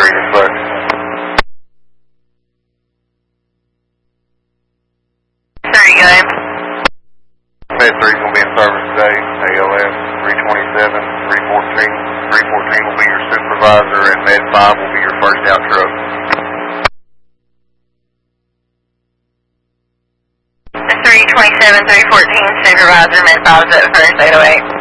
read it, but... Sorry, go ahead. Med 3 is going to be in service today, ALS 327, 314. 314 will be your supervisor, and Med 5 will be your first out truck. 327, 314, supervisor, Med 5 is at first, 808.